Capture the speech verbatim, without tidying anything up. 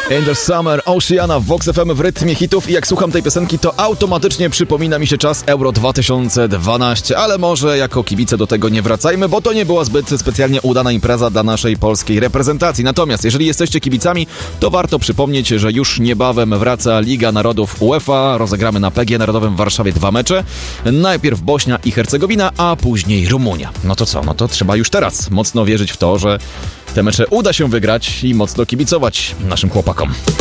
Angel Summer, Oceana w Vox F M w rytmie hitów i jak słucham tej piosenki, to automatycznie przypomina mi się czas Euro dwa tysiące dwanaście, ale może jako kibice do tego nie wracajmy, bo to nie była zbyt specjalnie udana impreza dla naszej polskiej reprezentacji. Natomiast jeżeli jesteście kibicami, to warto przypomnieć, że już niebawem wraca Liga Narodów UEFA. Rozegramy na P G Narodowym w Warszawie dwa mecze. Najpierw Bośnia i Hercegowina, a później Rumunia. No to co? No to trzeba już teraz mocno wierzyć w to, że te mecze uda się wygrać i mocno kibicować naszym chłopakom.